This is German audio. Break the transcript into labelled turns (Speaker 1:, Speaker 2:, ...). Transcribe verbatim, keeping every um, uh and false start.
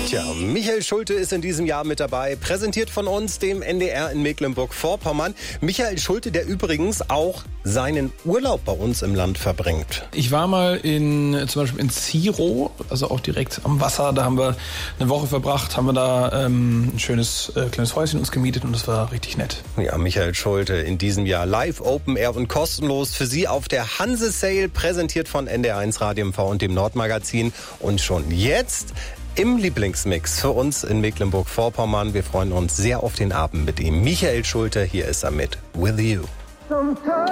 Speaker 1: Tja, Michael Schulte ist in diesem Jahr mit dabei, präsentiert von uns, dem N D R in Mecklenburg-Vorpommern. Michael Schulte, der übrigens auch seinen Urlaub bei uns im Land verbringt.
Speaker 2: Ich war mal in, zum Beispiel in Ziro, also auch direkt am Wasser. Da haben wir eine Woche verbracht, haben wir da ähm, ein schönes äh, kleines Häuschen uns gemietet und das war richtig nett.
Speaker 1: Ja, Michael Schulte in diesem Jahr live, Open Air und kostenlos für Sie auf der Hanse Sale, präsentiert von N D R eins Radio M V und dem Nordmagazin. Und schon jetzt im Lieblingsmix für uns in Mecklenburg-Vorpommern. Wir freuen uns sehr auf den Abend mit ihm. Michael Schulte, hier ist er mit With You.